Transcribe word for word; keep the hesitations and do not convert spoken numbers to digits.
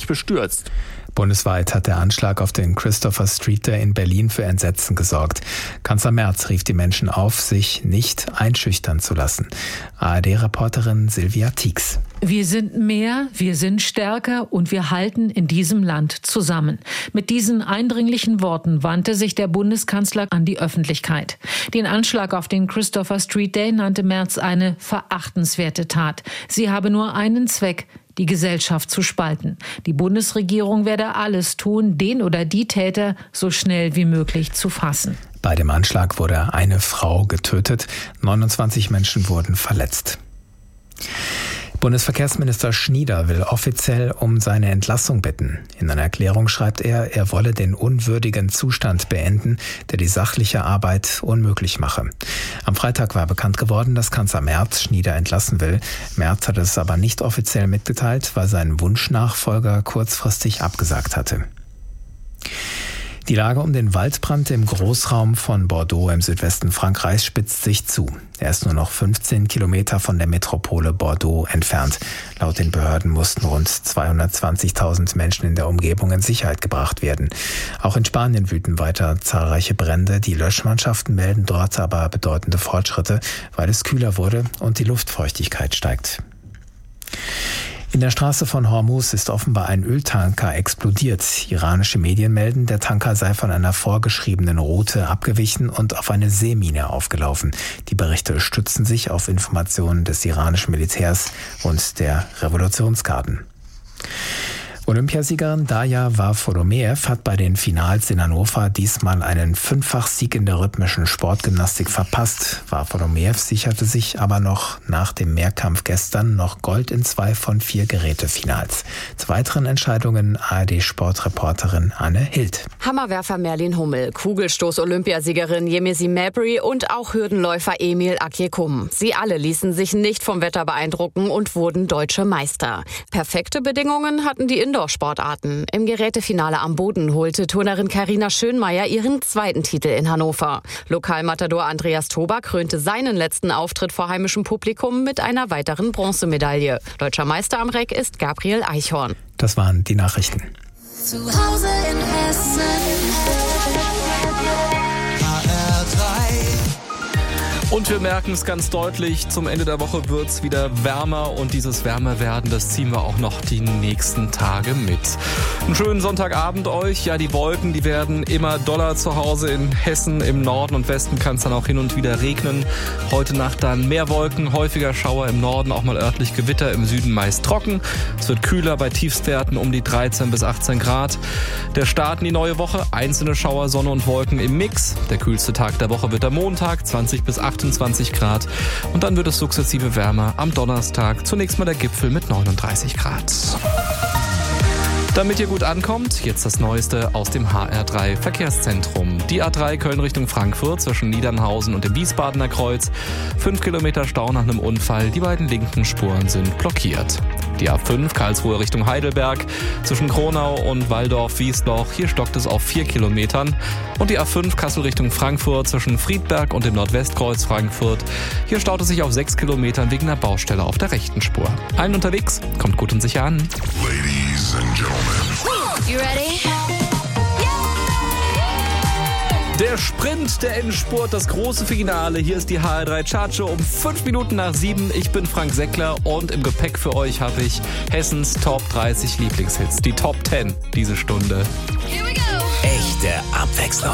ziemlich bestürzt. Bundesweit hat der Anschlag auf den Christopher Street Day in Berlin für Entsetzen gesorgt. Kanzler Merz rief die Menschen auf, sich nicht einschüchtern zu lassen. A R D-Reporterin Silvia Tieks. Wir sind mehr, wir sind stärker und wir halten in diesem Land zusammen. Mit diesen eindringlichen Worten wandte sich der Bundeskanzler an die Öffentlichkeit. Den Anschlag auf den Christopher Street Day nannte Merz eine verachtenswerte Tat. Sie habe nur einen Zweck: die Gesellschaft zu spalten. Die Bundesregierung werde alles tun, den oder die Täter so schnell wie möglich zu fassen. Bei dem Anschlag wurde eine Frau getötet, neunundzwanzig Menschen wurden verletzt. Bundesverkehrsminister Schnieder will offiziell um seine Entlassung bitten. In einer Erklärung schreibt er, er wolle den unwürdigen Zustand beenden, der die sachliche Arbeit unmöglich mache. Am Freitag war bekannt geworden, dass Kanzler Merz Schnieder entlassen will. Merz hat es aber nicht offiziell mitgeteilt, weil sein Wunschnachfolger kurzfristig abgesagt hatte. Die Lage um den Waldbrand im Großraum von Bordeaux im Südwesten Frankreichs spitzt sich zu. Er ist nur noch fünfzehn Kilometer von der Metropole Bordeaux entfernt. Laut den Behörden mussten rund zweihundertzwanzigtausend Menschen in der Umgebung in Sicherheit gebracht werden. Auch in Spanien wüten weiter zahlreiche Brände. Die Löschmannschaften melden dort aber bedeutende Fortschritte, weil es kühler wurde und die Luftfeuchtigkeit steigt. In der Straße von Hormuz ist offenbar ein Öltanker explodiert. Iranische Medien melden, der Tanker sei von einer vorgeschriebenen Route abgewichen und auf eine Seemine aufgelaufen. Die Berichte stützen sich auf Informationen des iranischen Militärs und der Revolutionsgarden. Olympiasiegerin Daja Varfolomeev hat bei den Finals in Hannover diesmal einen Fünffach-Sieg in der rhythmischen Sportgymnastik verpasst. Varfolomeev sicherte sich aber noch nach dem Mehrkampf gestern noch Gold in zwei von vier Gerätefinals. Zu weiteren Entscheidungen A R D-Sportreporterin Anne Hild. Hammerwerfer Merlin Hummel, Kugelstoß-Olympiasiegerin Yemisi Mabry und auch Hürdenläufer Emil Akjekum. Sie alle ließen sich nicht vom Wetter beeindrucken und wurden deutsche Meister. Perfekte Bedingungen hatten die Indoor-Sportarten. Im Gerätefinale am Boden holte Turnerin Carina Schönmeier ihren zweiten Titel in Hannover. Lokalmatador Andreas Toba krönte seinen letzten Auftritt vor heimischem Publikum mit einer weiteren Bronzemedaille. Deutscher Meister am Reck ist Gabriel Eichhorn. Das waren die Nachrichten. Zu Hause in Hessen. H R drei. Und wir merken es ganz deutlich, zum Ende der Woche wird es wieder wärmer und dieses Wärmerwerden, das ziehen wir auch noch die nächsten Tage mit. Einen schönen Sonntagabend euch. Ja, die Wolken, die werden immer doller zu Hause in Hessen. Im Norden und Westen kann es dann auch hin und wieder regnen. Heute Nacht dann mehr Wolken, häufiger Schauer im Norden, auch mal örtlich Gewitter, im Süden meist trocken. Es wird kühler bei Tiefstwerten um die dreizehn bis achtzehn Grad. Der Start in die neue Woche, einzelne Schauer, Sonne und Wolken im Mix. Der kühlste Tag der Woche wird der Montag, zwanzig bis achtundzwanzig Grad. Und dann wird es sukzessive wärmer am Donnerstag. Zunächst mal der Gipfel mit neununddreißig Grad. Damit ihr gut ankommt, jetzt das Neueste aus dem H R drei Verkehrszentrum. Die A drei Köln Richtung Frankfurt zwischen Niedernhausen und dem Wiesbadener Kreuz. Fünf Kilometer Stau nach einem Unfall. Die beiden linken Spuren sind blockiert. Die A fünf Karlsruhe Richtung Heidelberg zwischen Kronau und Walldorf-Wiesloch. Hier stockt es auf vier Kilometern. Und die A fünf Kassel Richtung Frankfurt zwischen Friedberg und dem Nordwestkreuz Frankfurt. Hier staut es sich auf sechs Kilometern wegen einer Baustelle auf der rechten Spur. Allen unterwegs, kommt gut und sicher an. Ladies and gentlemen. You ready? Der Sprint, der Endspurt, das große Finale. Hier ist die H R drei Chartshow um fünf Minuten nach sieben. Ich bin Frank Seckler und im Gepäck für euch habe ich Hessens Top dreißig Lieblingshits. Die Top zehn diese Stunde. Here we go. Echte Abwechslung.